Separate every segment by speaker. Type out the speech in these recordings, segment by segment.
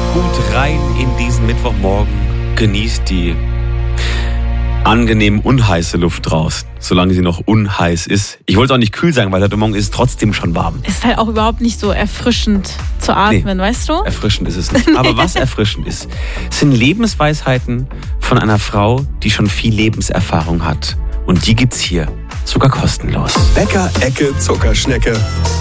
Speaker 1: gut rein in diesen Mittwochmorgen. Genießt die angenehm unheiße Luft draußen, solange sie noch unheiß ist. Ich wollte auch nicht kühl sagen, weil heute Morgen ist es trotzdem schon warm.
Speaker 2: Ist halt auch überhaupt nicht so erfrischend zu atmen, weißt du?
Speaker 1: Erfrischend ist es nicht. Aber was erfrischend ist, sind Lebensweisheiten von einer Frau, die schon viel Lebenserfahrung hat. Und die gibt's hier, sogar kostenlos.
Speaker 3: Bäcker-Ecke Zuckerschnecke.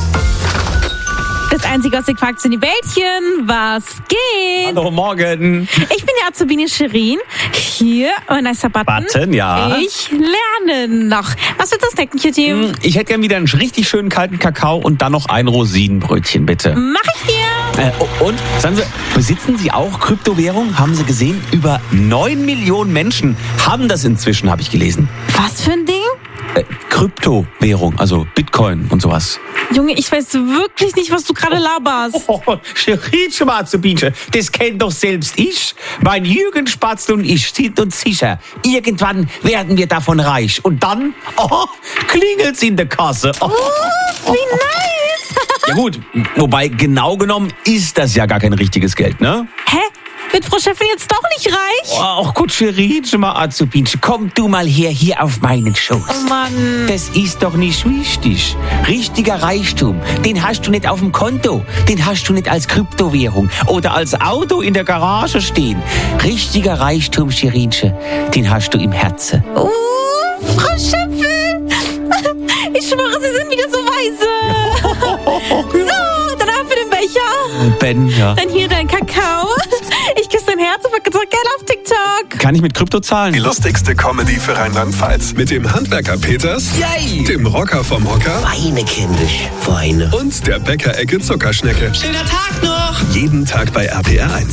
Speaker 2: Das einzige aus den Quarks in die Bällchen. Was geht?
Speaker 1: Hallo, morgen.
Speaker 2: Ich bin die Azubine Shirin. Hier, mein nicer
Speaker 1: Button, ja.
Speaker 2: Ich lerne noch. Was wird das snacken, Cutie?
Speaker 1: Ich hätte gern wieder einen richtig schönen kalten Kakao und dann noch ein Rosinenbrötchen, bitte.
Speaker 2: Mach ich dir.
Speaker 1: Und, sagen Sie, besitzen Sie auch Kryptowährung? Haben Sie gesehen? Über 9 Millionen Menschen haben das inzwischen, habe ich gelesen.
Speaker 2: Was für ein Ding?
Speaker 1: Kryptowährung, also Bitcoin und sowas.
Speaker 2: Junge, ich weiß wirklich nicht, was du gerade laberst.
Speaker 1: Shirin, Azubine, das kennt doch selbst ich. Mein Jürgen Spatzel und ich sind uns sicher, irgendwann werden wir davon reich. Und dann, klingelt's in der Kasse.
Speaker 2: Wie nice.
Speaker 1: Ja gut, wobei genau genommen ist das ja gar kein richtiges Geld, ne?
Speaker 2: Hä? Wird Frau Chefin jetzt doch nicht reich?
Speaker 1: Ach gut, Shirin, Azubine, komm du mal her, hier auf meinen Schoß.
Speaker 2: Oh Mann.
Speaker 1: Das ist doch nicht wichtig. Richtiger Reichtum, den hast du nicht auf dem Konto. Den hast du nicht als Kryptowährung oder als Auto in der Garage stehen. Richtiger Reichtum, Shirinche, den hast du im Herzen.
Speaker 2: Frau Chefin. Ich schwöre, Sie sind wieder so weise. So, dann haben wir den Becher.
Speaker 1: Ben, ja.
Speaker 2: Dann hier dein Kakao. Ich küsse dein Herz und verkaufe Geld auf TikTok.
Speaker 1: Kann ich mit Krypto zahlen?
Speaker 3: Die lustigste Comedy für Rheinland-Pfalz. Mit dem Handwerker Peters,
Speaker 1: Yay!
Speaker 3: dem Rocker vom Hocker
Speaker 4: Weine, kindisch, Weine.
Speaker 3: und der Bäcker-Ecke Zuckerschnecke.
Speaker 4: Schöner Tag noch!
Speaker 3: Jeden Tag bei RPR 1.